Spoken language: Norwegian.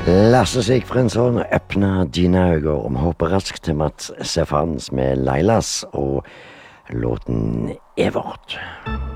Lasse Sigfridsson, öppna dina ögon, om hopper raskt til Mats Stefans med Lailas og låten Evert.